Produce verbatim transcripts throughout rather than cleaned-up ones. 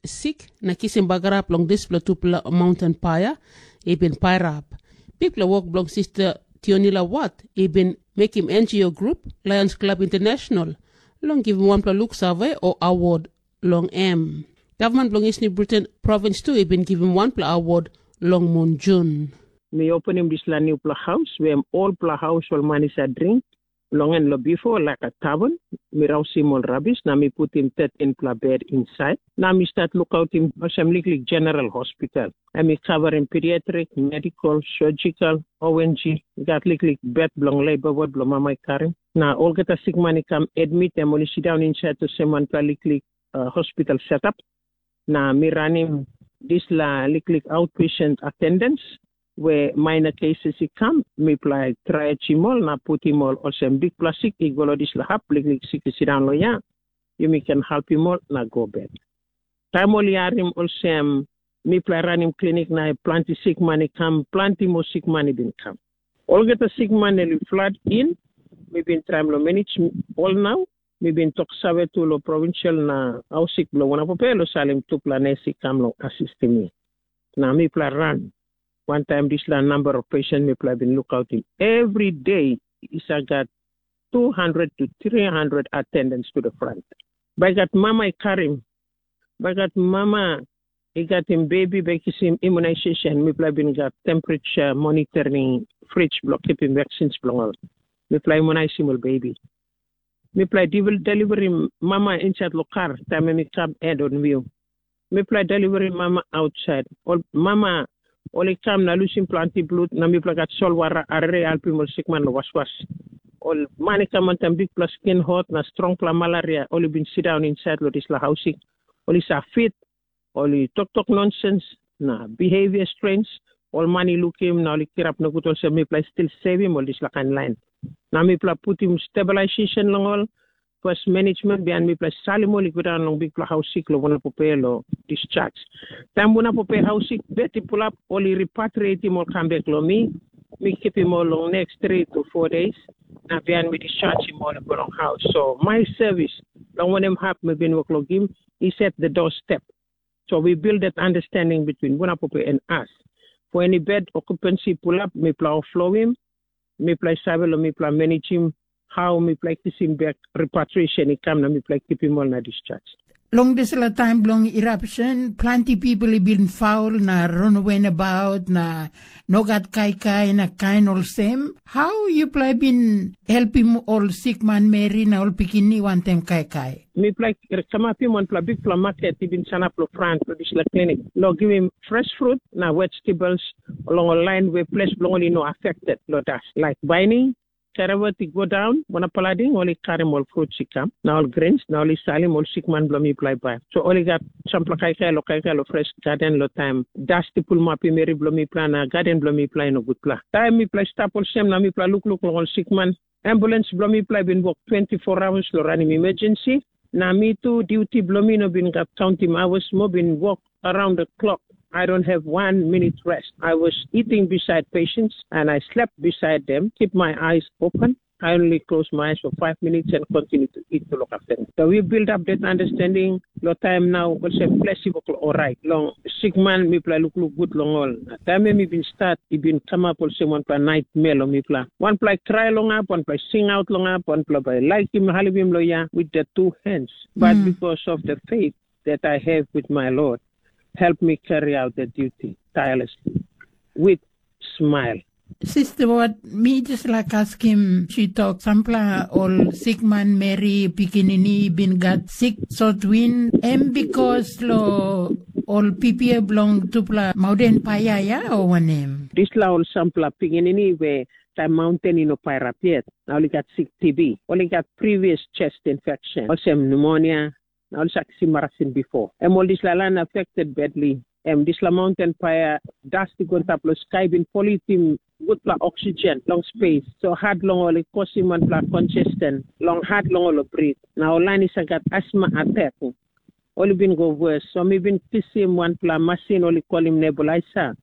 sick na kisim bagarap long this platupla mountain paya ibin pairap. People work blong sister Tionila Watt ibin make him N G O group Lions Club International long give him one pla look survey or award long M. Government blong East New Britain province too ibin give him one pla award long moon June. Me open him this la new pla house where all pla house all man is a drink. Long and lo before like a tavern, me raw him all rubbish, now me put him thirteen pla bed inside. Now me start look out him some like general hospital. I me cover in pediatric, medical, surgical, O N G, got like bed blong labor ward blong mama karim. Now all get a sick money come admit them only sit down inside to someone pla like uh, hospital setup. Now me run him this la like outpatient attendance. Where minor cases he come, me apply try chimol na put him all also big plastic igolo dis la hap like sick sit down lo ya. You me can help him all na go bed. Time all yarim also me apply run him clinic na plenty sick money come, plenty more sick money been come. All get a sick money flood in, me been try lo manage all now. Me been talk save to lo provincial na au sick lo wana popelo salim tu planesi come lo assist me. Na me apply run. One time, this la number of patients me have been look out in. Every day, is I got two hundred to three hundred attendants to the front. By got mama I carry him. By got mama, I got him baby, by him immunization. Me have been got temperature monitoring, fridge block, keeping vaccines block. Me play immunize him baby. Me play delivery mama inside the car. Time me come head on wheel. Me play delivery mama outside. All mama. Oli kam na lusim planti blood na mi plagat sol wara arre alpi mol sikman was was. Ol mani kamantam big plus skin hot na strong pla malaria. Oli been sit down inside lo dis la housing. Oli sa fit. Oli talk talk nonsense na behavior strange. All money look him na oli kirap na gut also mi play still save him ol dis la kan line. Na mi pla put him stabilization long all. First management behind me plus salimo likudan long big pla house sick lo wana popelo discharge. Time wana pope house sick beti pull up only repatriate him or come back lo me. Me keep him all long next three to four days. Na behind me discharge him all long house. So my service long when him have me been work log him, he set the doorstep. So we build that understanding between wana pope and us. For any bed occupancy pull up, me pla flow him, me play savelo, me pla manage him. How me play him back repatriation he come na me play keep him all na discharge. Long this la time long eruption, plenty people have been foul na run away about na no got kai kai na kind all same. How you play been helping all sick man Mary na all pikini one time kai kai? Me play come up him one play big play market he been sana pro front to this la clinic. Lo give him fresh fruit na vegetables along a line where place only no affected lo das like binding. Caravati go down, one palading, only carry more fruit sikam, now all grains, now only salim, all sick man blomi ply by. So only got some plakaika, lokaika, lo fresh garden, lo time, dusty pull mapi, mary blomi plana, garden blomi ply no good pla. Time me play staple shem, na me pla look look all sick man. Ambulance blomi ply been work twenty-four hours, lo running emergency. Na me too, duty blomi no been got counting hours, mo been work around the clock. I don't have one minute rest. I was eating beside patients and I slept beside them, keep my eyes open. I only close my eyes for five minutes and continue to eat to look after them. So we build up that understanding. Lo time now, also flexible, all right. Long sick man, me play look look good long all. Time me been start, he been come up also one play night mail me play. One play cry long up, one play sing out long up, one play by like him, halibim loya with the two hands. But mm. because of the faith that I have with my Lord, help me carry out the duty tirelessly with smile. Sister, what me just like ask him, she talk sampla all sick man Mary Pikinini been got sick so twin and because lo all people belong to pla mountain paya ya or one name. This la all sampla Pikinini where the mountain in Opirapiet. Now only got sick T B, only got previous chest infection, also pneumonia. Also, Marasin before. And all this land affected badly. And this mountain fire, dusty contaplo sky been polythene, good for oxygen, long space. So hard long all causing one for congestion, long hard long all breathe. Now line is got asthma attack. Only been go worse. So me been kissing one for machine only call him nebulizer.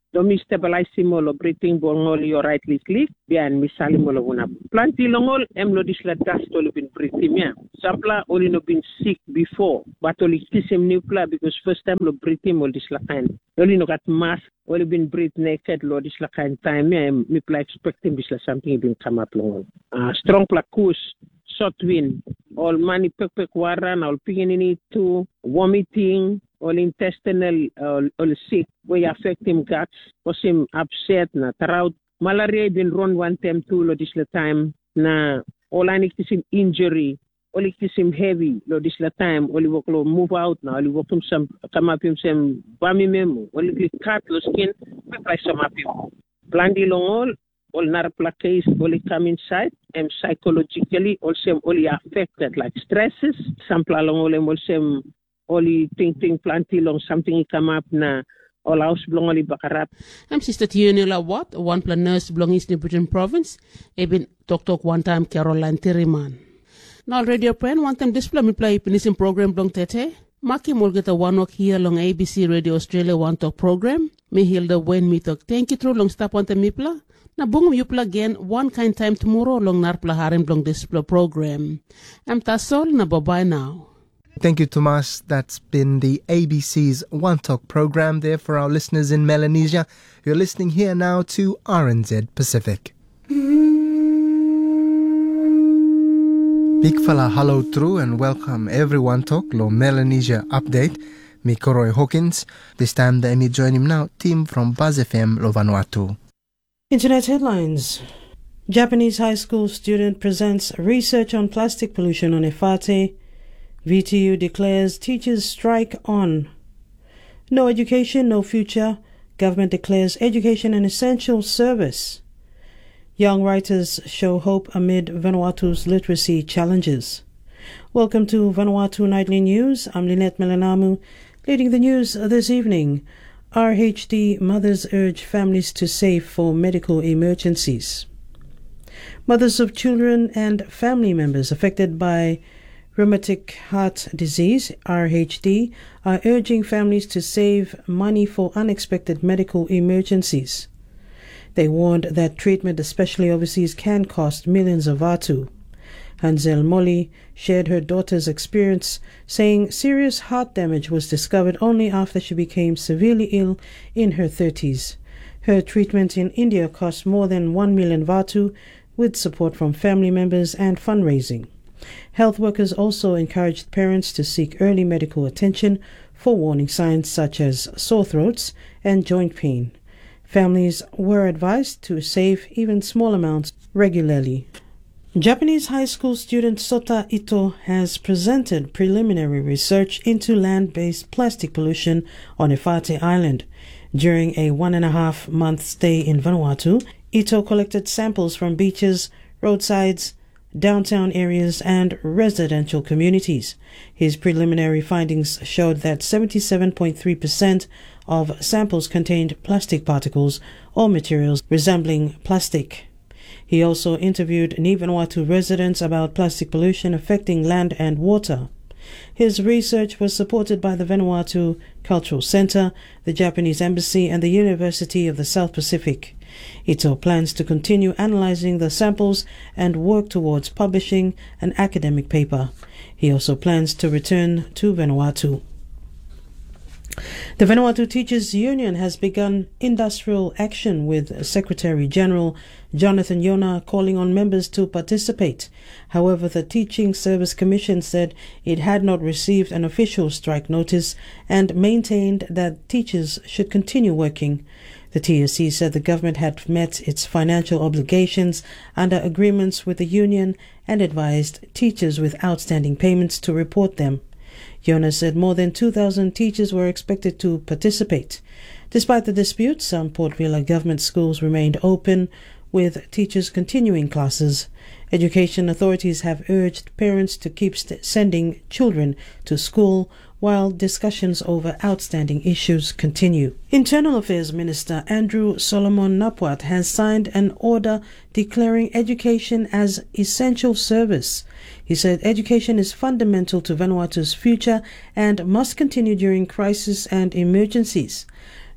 do mi stabilize mo lo breathing bongol yo right click bian mi salimo lo una planti longol em lo disla dust lo bin breathing ya sampla oli no been sick before but oli kisim nuclear because first time lo breathing mo disla kind oli no got mask oli been breathe naked lo disla kind time ya mi pla expecting disla something been come up long uh, strong plakus short wind all mani pek pek waran all pinginini to vomiting all intestinal all, all sick we affect him guts cause him upset na taraut malaria been run one time two lo disla time na all I him injury all him heavy lo disla time all work lo move out na all work him some come up him some bami memo all cut lo skin we price some up him blandi long all all nar plaques all come inside and psychologically also all affected like stresses some long all also all think think planti long something come up na all house belong only bakarap. I'm Sister Tionila Watt, one plan nurse belong East Newbury Province. Eben talk talk one time Caroline Terriman. Now radio friend one time display me play pinisim program belong tete. Maki mol get a one walk here long A B C Radio Australia one talk program. Me Hilda Wayne me talk. Thank you through long stop on the mipla. Na bungum yupla again one kind time tomorrow long narpla harim belong display program. I'm Tasol na bye bye now. Thank you, Tomas. That's been the A B C's One Talk program there for our listeners in Melanesia. You're listening here now to R N Z Pacific. Big fella hello through and welcome everyone talk lo Melanesia update. Me Koroy Hawkins. This time the me join him now team from Buzz F M lo Vanuatu. Internet headlines. Japanese high school student presents research on plastic pollution on Efate. V T U declares teachers strike on. No education, no future. Government declares education an essential service. Young writers show hope amid Vanuatu's literacy challenges. Welcome to Vanuatu Nightly News. I'm Lynette Melanamu. Leading the news this evening, R H D mothers urge families to save for medical emergencies. Mothers of children and family members affected by rheumatic heart disease, R H D, are urging families to save money for unexpected medical emergencies. They warned that treatment, especially overseas, can cost millions of vatu. Hansel Molly shared her daughter's experience, saying serious heart damage was discovered only after she became severely ill in her thirties. Her treatment in India cost more than one million vatu, with support from family members and fundraising. Health workers also encouraged parents to seek early medical attention for warning signs such as sore throats and joint pain. Families were advised to save even small amounts regularly. Japanese high school student Sota Ito has presented preliminary research into land-based plastic pollution on Efate Island. During a one and a half month stay in Vanuatu, Ito collected samples from beaches, roadsides, downtown areas and residential communities. His preliminary findings showed that seventy-seven point three percent of samples contained plastic particles or materials resembling plastic. He also interviewed Vanuatu residents about plastic pollution affecting land and water. His research was supported by the Vanuatu Cultural Center, the Japanese Embassy and the University of the South Pacific. Ito plans to continue analyzing the samples and work towards publishing an academic paper. He also plans to return to Vanuatu. The Vanuatu Teachers Union has begun industrial action with Secretary General Jonathan Yona calling on members to participate. However, the Teaching Service Commission said it had not received an official strike notice and maintained that teachers should continue working. The T S C said the government had met its financial obligations under agreements with the union and advised teachers with outstanding payments to report them. Yona said more than two thousand teachers were expected to participate. Despite the dispute, some Port Vila government schools remained open, with teachers continuing classes. Education authorities have urged parents to keep st- sending children to school while discussions over outstanding issues continue. Internal Affairs Minister Andrew Solomon Napwat has signed an order declaring education as essential service. He said education is fundamental to Vanuatu's future and must continue during crises and emergencies.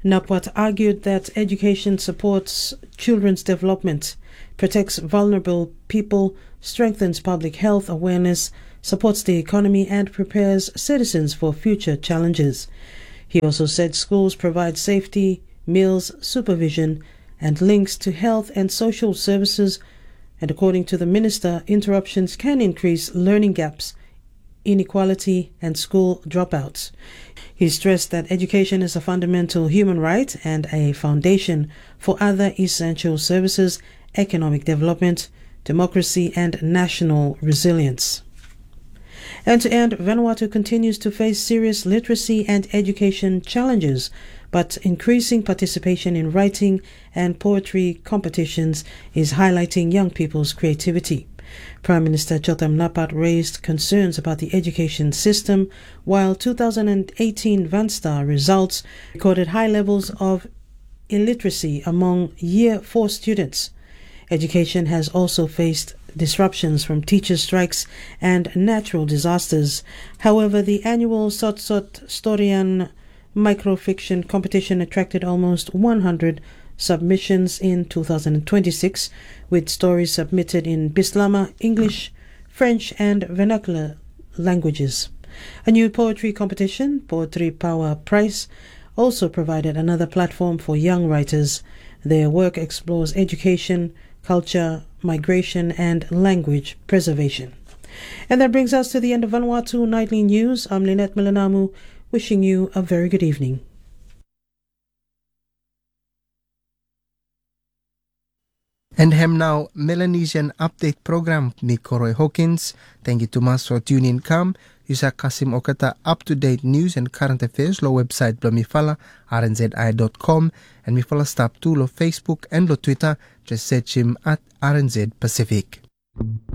NAPWAT argued that education supports children's development, protects vulnerable people, strengthens public health awareness, supports the economy and prepares citizens for future challenges. He also said schools provide safety, meals, supervision, and links to health and social services, and according to the minister, interruptions can increase learning gaps, inequality, and school dropouts. He stressed that education is a fundamental human right and a foundation for other essential services, economic development, democracy, and national resilience. And to end, Vanuatu continues to face serious literacy and education challenges, but increasing participation in writing and poetry competitions is highlighting young people's creativity. Prime Minister Jotham Napat raised concerns about the education system, while two thousand eighteen VanStar results recorded high levels of illiteracy among Year four students. Education has also faced disruptions from teacher strikes and natural disasters. However, the annual Sot Sot Storian microfiction competition attracted almost one hundred submissions in two thousand twenty-six, with stories submitted in Bislama, English, French, and vernacular languages. A new poetry competition, Poetry Power Prize, also provided another platform for young writers. Their work explores education, culture, migration, and language preservation. And that brings us to the end of Vanuatu Nightly News. I'm Lynette Milanamu, wishing you a very good evening. And hem now Melanesian Update Program ni Koroy Hawkins. Thank you to mas for tuning come. Yusa Kasim Okata up-to-date news and current affairs lo website blo mifala r n z i dot com and mifala stop to lo Facebook and lo Twitter. Just search him at R N Z Pacific.